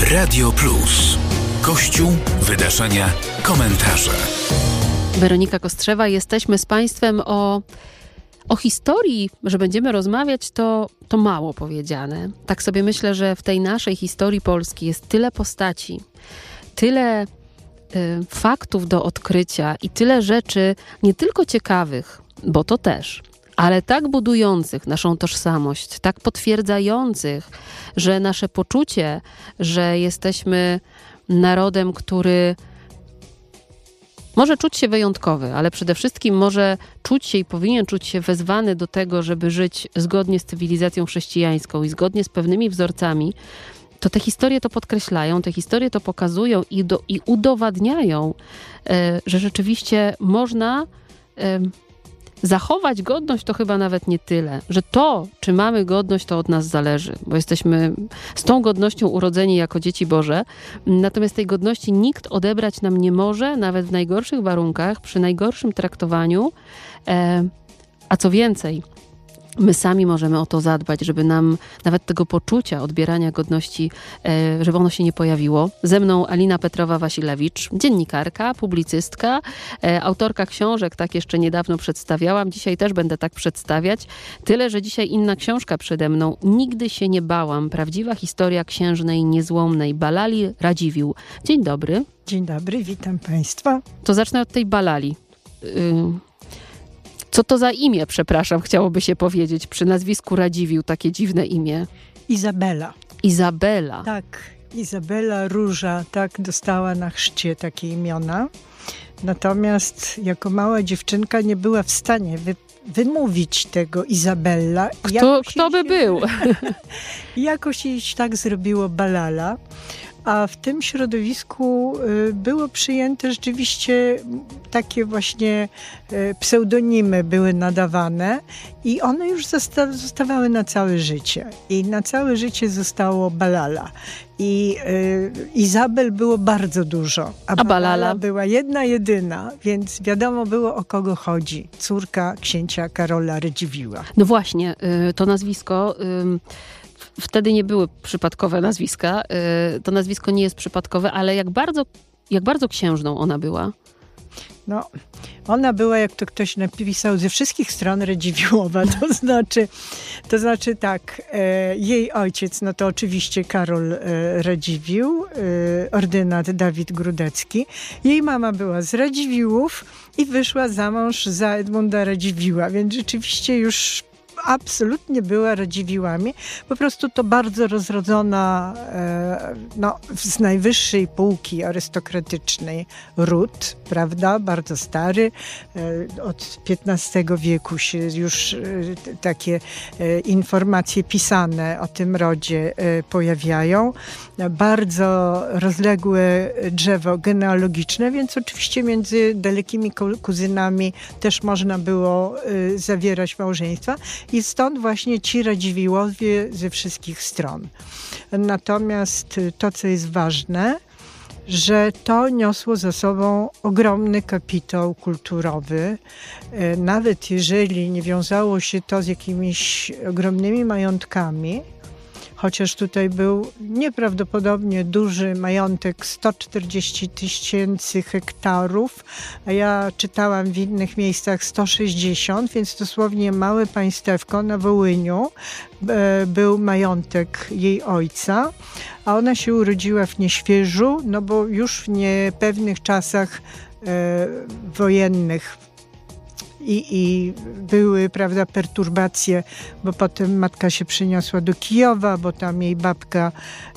Radio Plus. Kościół, wydarzenia, komentarze. Weronika Kostrzewa, jesteśmy z Państwem o historii, że będziemy rozmawiać, to mało powiedziane. Tak sobie myślę, że w tej naszej historii Polski jest tyle postaci, tyle faktów do odkrycia i tyle rzeczy nie tylko ciekawych, bo to też, ale tak budujących naszą tożsamość, tak potwierdzających, że nasze poczucie, że jesteśmy narodem, który może czuć się wyjątkowy, ale przede wszystkim może czuć się i powinien czuć się wezwany do tego, żeby żyć zgodnie z cywilizacją chrześcijańską i zgodnie z pewnymi wzorcami, to te historie to podkreślają, te historie to pokazują i udowadniają, że rzeczywiście można zachować godność, to chyba nawet nie tyle, że to, czy mamy godność, to od nas zależy, bo jesteśmy z tą godnością urodzeni jako dzieci Boże, natomiast tej godności nikt odebrać nam nie może, nawet w najgorszych warunkach, przy najgorszym traktowaniu, a co więcej, my sami możemy o to zadbać, żeby nam nawet tego poczucia odbierania godności, żeby ono się nie pojawiło. Ze mną Alina Petrowa-Wasilewicz, dziennikarka, publicystka, autorka książek, tak jeszcze niedawno przedstawiałam. Dzisiaj też będę tak przedstawiać. Tyle, że dzisiaj inna książka przede mną. Nigdy się nie bałam. Prawdziwa historia księżnej niezłomnej Balali Radziwiłł. Dzień dobry. Dzień dobry, witam Państwa. To zacznę od tej Balali. Co to za imię, przepraszam, chciałoby się powiedzieć, przy nazwisku Radziwiłł, takie dziwne imię? Izabela. Izabela. Tak, Izabela Róża, tak, dostała na chrzcie takie imiona. Natomiast jako mała dziewczynka nie była w stanie wymówić tego Izabella. Kto by był? Jakoś jej tak zrobiło Balala. A w tym środowisku było przyjęte rzeczywiście takie właśnie pseudonimy były nadawane i one już zostawały na całe życie. I na całe życie zostało Balala. I Izabel było bardzo dużo, a Balala była jedyna, więc wiadomo było, o kogo chodzi. Córka księcia Karola Radziwiłła. No właśnie, to nazwisko... Wtedy nie były przypadkowe nazwiska. To nazwisko nie jest przypadkowe, ale jak bardzo księżną ona była? No, ona była, jak to ktoś napisał, ze wszystkich stron Radziwiłłowa. To znaczy tak, jej ojciec, no to oczywiście Karol Radziwiłł, ordynat Dawid Grudecki. Jej mama była z Radziwiłłów i wyszła za mąż za Edmunda Radziwiłła, więc rzeczywiście już absolutnie była Radziwiłłami. Po prostu to bardzo rozrodzona, z najwyższej półki arystokratycznej ród, prawda? Bardzo stary. Od XV wieku się już takie informacje pisane o tym rodzie pojawiają. Bardzo rozległe drzewo genealogiczne, więc oczywiście między dalekimi kuzynami też można było zawierać małżeństwa. I stąd właśnie ci Radziwiłłowie ze wszystkich stron. Natomiast to, co jest ważne, że to niosło za sobą ogromny kapitał kulturowy. Nawet jeżeli nie wiązało się to z jakimiś ogromnymi majątkami, chociaż tutaj był nieprawdopodobnie duży majątek, 140 000 hektarów, a ja czytałam w innych miejscach 160, więc dosłownie małe państewko na Wołyniu był majątek jej ojca, a ona się urodziła w Nieświeżu, no bo już w niepewnych czasach wojennych i były, prawda, perturbacje, bo potem matka się przeniosła do Kijowa, bo tam jej babka